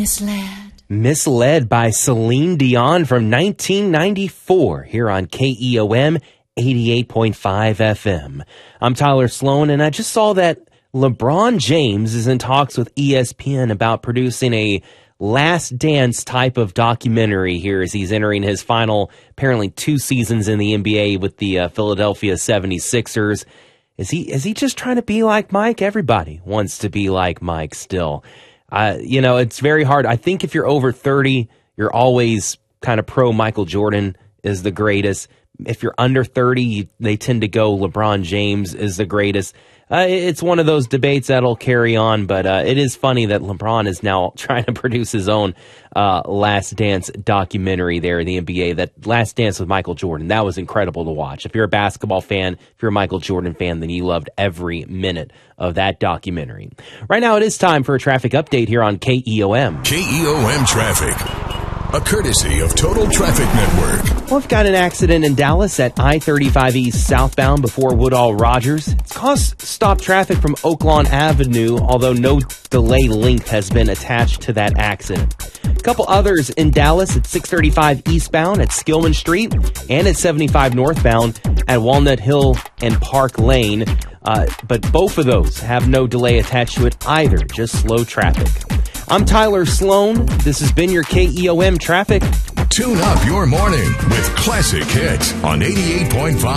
Misled by Celine Dion from 1994 here on KEOM 88.5 FM. I'm Tyler Sloan, and I just saw that LeBron James is in talks with ESPN about producing a Last Dance type of documentary here as he's entering his final, apparently 2 seasons in the NBA with the Philadelphia 76ers. Is he just trying to be like Mike? Everybody wants to be like Mike still. It's very hard. I think if you're over 30, you're always kind of pro Michael Jordan is the greatest. If you're under 30, they tend to go LeBron James is the greatest. It's one of those debates that'll carry on, but it is funny that LeBron is now trying to produce his own Last Dance documentary there in the NBA. That Last Dance with Michael Jordan, that was incredible to watch. If you're a basketball fan, if you're a Michael Jordan fan, then you loved every minute of that documentary. Right now, it is time for a traffic update here on KEOM. KEOM Traffic, a courtesy of Total Traffic Network. Well, we've got an accident in Dallas at I-35 East southbound before Woodall Rogers. It's caused stop traffic from Oaklawn Avenue, although no delay length has been attached to that accident. A couple others in Dallas at 635 eastbound at Skillman Street and at 75 northbound at Walnut Hill and Park Lane. But both of those have no delay attached to it either, just slow traffic. I'm Tyler Sloan. This has been your KEOM Traffic. Tune up your morning with classic hits on 88.5.